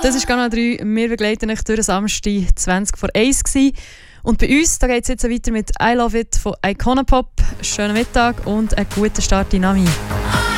Das ist Kanal 3. Wir begleiten euch durch den Samstag 20 vor 1 gewesen. Und bei uns geht es jetzt weiter mit «I Love It» von Icona Pop. Schönen Mittag und einen guten Start in Nami.